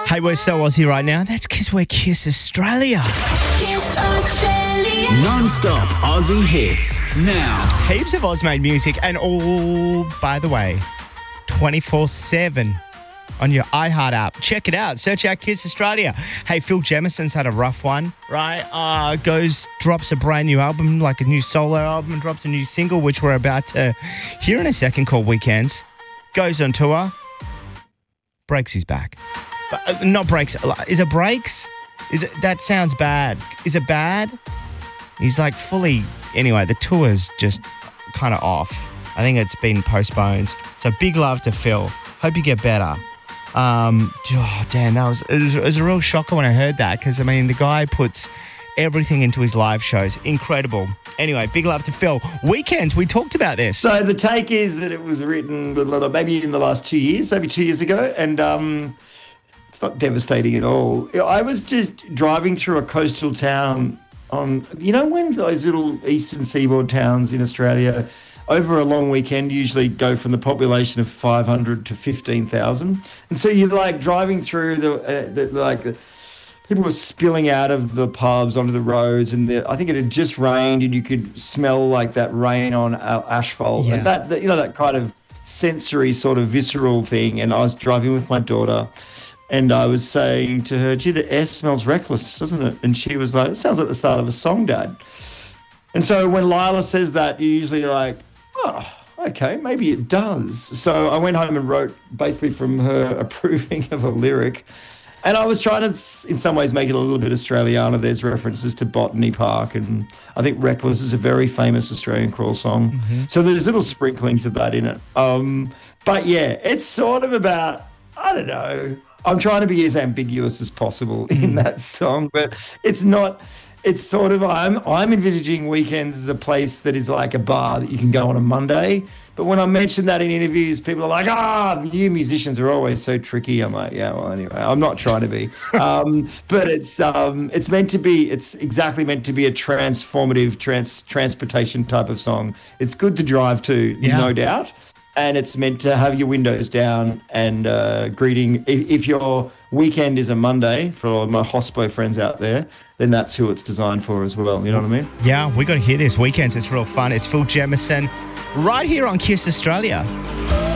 Hey, we're so Aussie right now. That's because we're Kiss Australia. Kiss Australia. Non-stop Aussie hits now. Heaps of Oz-made music and by the way, 24/7 on your iHeart app. Check it out. Search out Kiss Australia. Hey, Phil Jemison's had a rough one, right? Drops a brand new album, like a new solo album, and drops a new single, which we're about to hear in a second, called Weekends. Goes on tour. Breaks his back. Not breaks. Is it breaks? That sounds bad. Is it bad? He's like fully... Anyway, the tour's just kind of off. I think it's been postponed. So big love to Phil. Hope you get better. Damn, it was a real shocker when I heard that, because, I mean, the guy puts everything into his live shows. Incredible. Anyway, big love to Phil. Weekends, we talked about this. So the take is that it was written maybe in the last 2 years, maybe 2 years ago, and it's not devastating at all. I was just driving through a coastal town on, when those little eastern seaboard towns in Australia over a long weekend usually go from the population of 500 to 15,000. And so you're like driving through people were spilling out of the pubs onto the roads, and I think it had just rained, and you could smell like that rain on asphalt. Yeah. And that kind of sensory sort of visceral thing. And I was driving with my daughter, and I was saying to her, gee, the air smells reckless, doesn't it? And she was like, it sounds like the start of a song, Dad. And so when Lila says that, you're usually like, oh, okay, maybe it does. So I went home and wrote basically from her approving of a lyric. And I was trying to, in some ways, make it a little bit Australiana. There's references to Botany Park, and I think Reckless is a very famous Australian crawl song. Mm-hmm. So there's little sprinklings of that in it. But yeah, it's sort of about, I don't know, I'm trying to be as ambiguous as possible in that song, but it's not. It's sort of, I'm envisaging Weekends as a place that is like a bar that you can go on a Monday. But when I mention that in interviews, people are like, new musicians are always so tricky. I'm like, yeah, well, anyway, I'm not trying to be. But it's exactly meant to be a transformative transportation type of song. It's good to drive to, no doubt. And it's meant to have your windows down and greeting. If your weekend is a Monday, for all my hospo friends out there, then that's who it's designed for as well. You know what I mean? Yeah, we got to hear this. Weekends, it's real fun. It's Phil Jemison right here on Kiss Australia.